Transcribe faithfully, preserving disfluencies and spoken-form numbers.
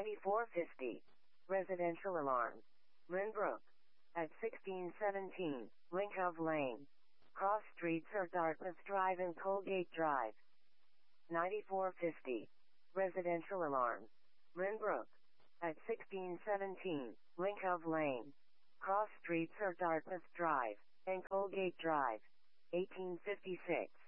ninety-four fifty. Residential alarm. Lynbrook. At sixteen seventeen, Linkove Lane. Cross streets are Dartmouth Drive and Colgate Drive. ninety-four fifty. Residential alarm. Lynbrook. At sixteen seventeen, Linkove Lane. Cross streets are Dartmouth Drive and Colgate Drive. eighteen fifty-six.